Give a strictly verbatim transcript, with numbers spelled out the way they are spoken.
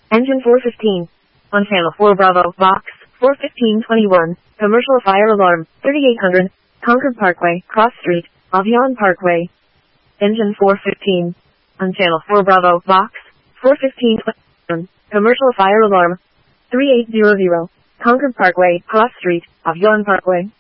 Engine four fifteen. On channel four Bravo, box, four fifteen twenty-one, commercial fire alarm, thirty-eight hundred, Concord Parkway, Cross Street, Avion Parkway. Engine four fifteen. On channel four Bravo, box, four fifteen twenty-one, commercial fire alarm, thirty-eight hundred, Concord Parkway, Cross Street, Avion Parkway.